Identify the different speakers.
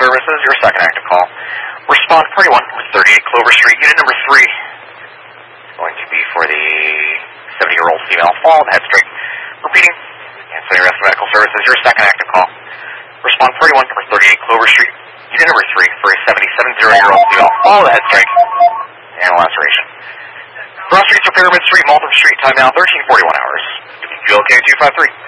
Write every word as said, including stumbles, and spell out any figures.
Speaker 1: Services, your second active call. Respond party one with thirty-eight Clover Street. Unit number three is going to be for the seventy-year-old female. Follow the head straight. Repeating. Ancillary Rescue Medical Services, your second active call. Respond party one number thirty-eight Clover Street. Unit number three for a seventy-seven-year-old female. Follow the head straight. And laceration. Cross Streets or Pyramid Street, Malton Street. Time now thirteen forty-one hours. W Q L K two five three.